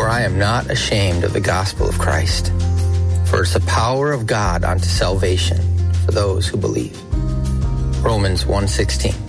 I am not ashamed of the gospel of Christ, for it's the power of God unto salvation for those who believe. Romans 1:16.